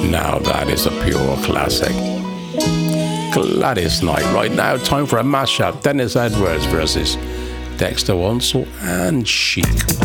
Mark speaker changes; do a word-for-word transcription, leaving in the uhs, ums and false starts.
Speaker 1: Now that is a pure classic. Gladys Knight. Right now, time for a mashup. Dennis Edwards versus Dexter Wansel and Chic.